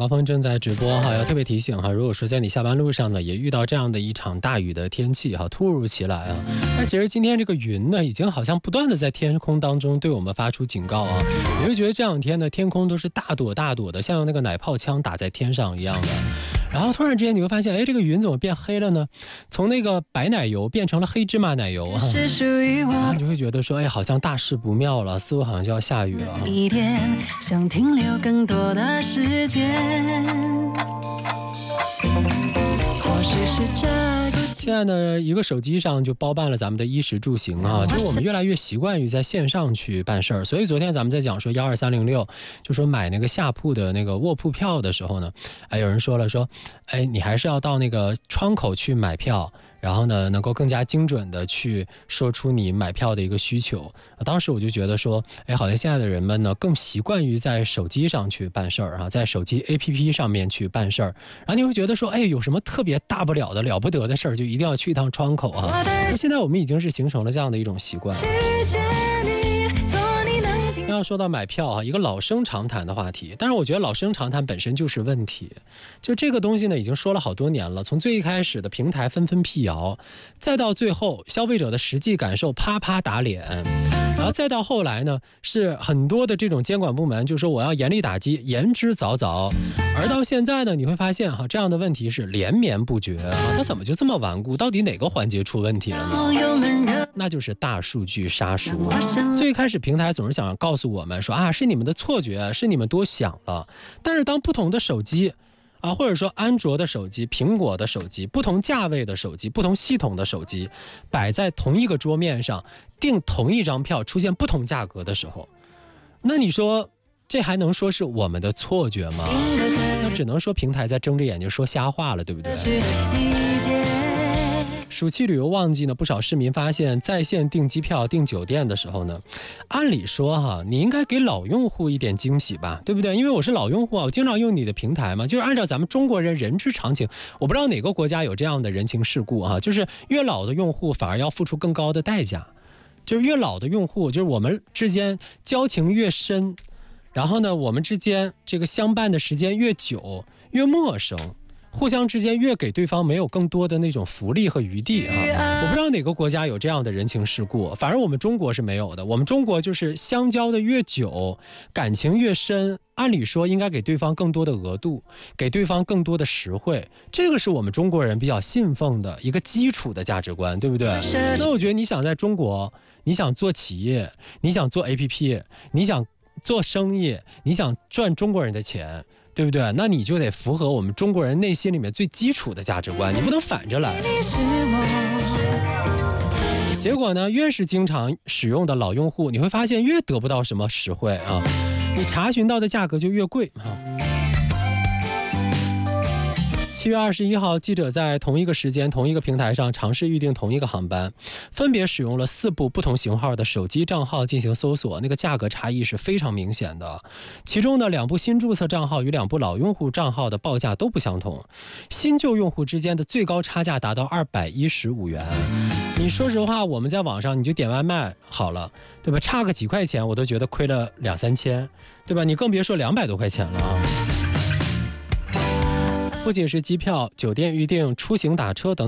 高峰正在直播哈，要特别提醒哈，如果说在你下班路上呢，也遇到这样的一场大雨的天气哈，突如其来啊，那其实今天这个云呢，已经好像不断的在天空当中对我们发出警告啊，你会觉得这两天呢，天空都是大朵大朵的，像用那个奶泡枪打在天上一样的。然后突然之间你会发现，哎，这个云怎么变黑了呢？从那个白奶油变成了黑芝麻奶油啊！然后你就会觉得说，哎，好像大事不妙了，似乎好像就要下雨了。一点想停留更多的时间，或许是这个。现在呢，一个手机上就包办了咱们的衣食住行啊，就是我们越来越习惯于在线上去办事儿。所以昨天咱们在讲说12306，就说买那个下铺的那个卧铺票的时候呢，哎，有人说了说，哎，你还是要到那个窗口去买票。然后呢，能够更加精准的去说出你买票的一个需求。当时我就觉得说，哎，好像现在的人们呢，更习惯于在手机上去办事儿啊，在手机 APP 上面去办事儿。然后你会觉得说，哎，有什么特别大不了的、了不得的事儿，就一定要去一趟窗口啊。现在我们已经是形成了这样的一种习惯。要说到买票啊，一个老生常谈的话题，但是我觉得老生常谈本身就是问题。就这个东西呢，已经说了好多年了，从最一开始的平台纷纷辟谣，再到最后消费者的实际感受啪啪打脸，然后再到后来呢，是很多的这种监管部门就说我要严厉打击，言之凿凿，而到现在呢，你会发现哈，这样的问题是连绵不绝啊，它怎么就这么顽固？到底哪个环节出问题了呢？那就是大数据杀熟。最开始平台总是想告诉我们说啊，是你们的错觉，是你们多想了。但是当不同的手机啊，或者说安卓的手机、苹果的手机、不同价位的手机、不同系统的手机摆在同一个桌面上订同一张票出现不同价格的时候，那你说这还能说是我们的错觉吗？那只能说平台在睁着眼睛说瞎话了，对不对？暑期旅游旺季呢，不少市民发现在线订机票、订酒店的时候呢，按理说哈，你应该给老用户一点惊喜吧，对不对？因为我是老用户啊，我经常用你的平台嘛，就是按照咱们中国人人之常情，我不知道哪个国家有这样的人情世故啊，就是越老的用户反而要付出更高的代价，就是越老的用户，就是我们之间交情越深，然后呢，我们之间这个相伴的时间越久，越陌生。互相之间越给对方没有更多的那种福利和余地啊！我不知道哪个国家有这样的人情世故，反正我们中国是没有的。我们中国就是相交的越久，感情越深，按理说应该给对方更多的额度，给对方更多的实惠，这个是我们中国人比较信奉的一个基础的价值观，对不对？那我觉得你想在中国，你想做企业，你想做 APP， 你想做生意，你想赚中国人的钱，对不对？那你就得符合我们中国人内心里面最基础的价值观，你不能反着来。结果呢，越是经常使用的老用户，你会发现越得不到什么实惠啊，你查询到的价格就越贵啊。7月21号，记者在同一个时间、同一个平台上尝试预订同一个航班，分别使用了4部不同型号的手机账号进行搜索，那个价格差异是非常明显的。其中的2部新注册账号与2部老用户账号的报价都不相同，新旧用户之间的最高差价达到215元。你说实话，我们在网上你就点外卖好了，对吧？差个几块钱我都觉得亏了2-3千，对吧？你更别说200多块钱了啊！不仅是机票、酒店预订、出行打车等